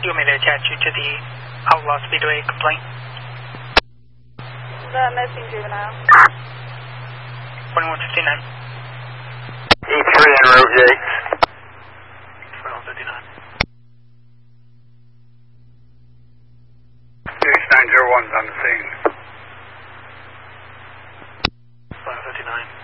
You want me to attach you to the Outlaw Speedway complaint? The missing juvenile. 2159. E3 en route, Jake. 2159. 6901's on the scene. 2159.